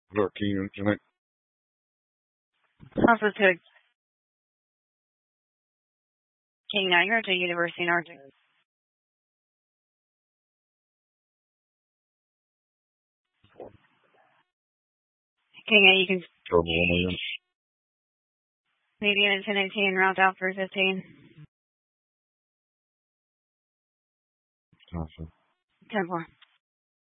Look, can I? Also to King Niger to University North. King, you can Go 1 million. maybe in 1018 route out for 15. Gotcha. 10-4.